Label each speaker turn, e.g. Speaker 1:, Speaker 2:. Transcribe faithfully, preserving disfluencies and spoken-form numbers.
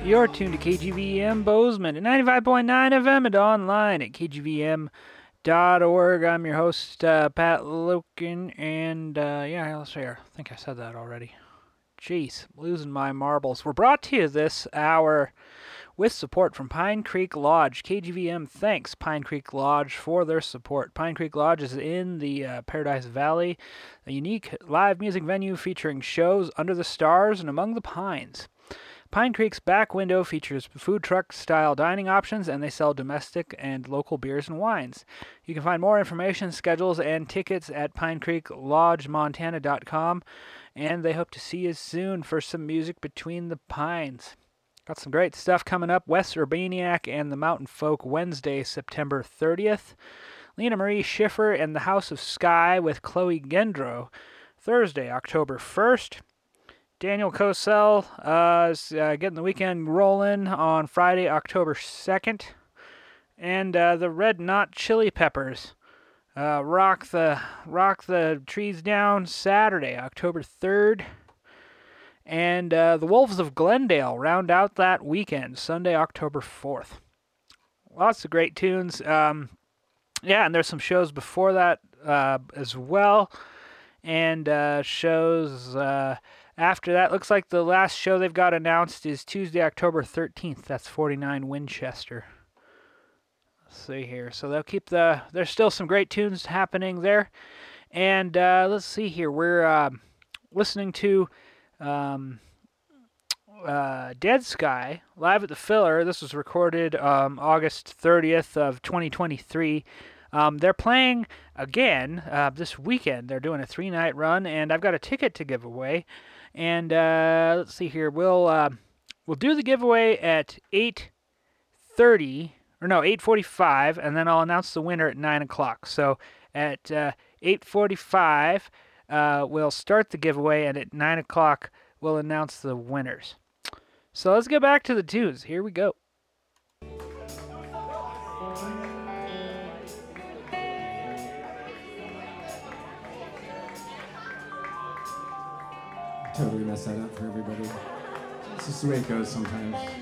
Speaker 1: You're tuned to K G V M Bozeman at ninety-five point nine F M and online at k g v m dot org. I'm your host, uh, Pat Loken, and uh, yeah, let's see here. I think I said that already. Jeez, losing my marbles. We're brought to you this hour with support from Pine Creek Lodge. K G V M thanks Pine Creek Lodge for their support. Pine Creek Lodge is in the uh, Paradise Valley, a unique live music venue featuring shows under the stars and among the pines. Pine Creek's back window features food truck-style dining options, and they sell domestic and local beers and wines. You can find more information, schedules, and tickets at pine creek lodge montana dot com, and they hope to see you soon for some music between the pines. Got some great stuff coming up. Wes Urbaniak and the Mountain Folk Wednesday, September thirtieth. Lena Marie Schiffer and the House of Sky with Chloe Gendro, Thursday, October first. Daniel Cosell uh, is uh, getting the weekend rolling on Friday, October second. And uh, the Red Knot Chili Peppers uh, rock the rock the trees down Saturday, October third. And uh, the Wolves of Glendale round out that weekend, Sunday, October fourth. Lots of great tunes. Um, yeah, and there's some shows before that uh, as well. And uh, shows... Uh, After that, looks like the last show they've got announced is Tuesday, October thirteenth. That's forty-nine Winchester. Let's see here. So they'll keep the... There's still some great tunes happening there. And uh, let's see here. We're uh, listening to um, uh, Dead Sky live at the Filler. This was recorded um, August thirtieth of twenty twenty-three. Um, they're playing again uh, this weekend. They're doing a three-night run, and I've got a ticket to give away. And uh, let's see here. We'll uh, we'll do the giveaway at eight thirty, or no, eight forty-five, and then I'll announce the winner at nine o'clock. So at uh, eight forty-five, uh, we'll start the giveaway, and at nine o'clock, we'll announce the winners. So let's get back to the tunes. Here we go.
Speaker 2: Totally messed that up for everybody. It's just the way it goes sometimes.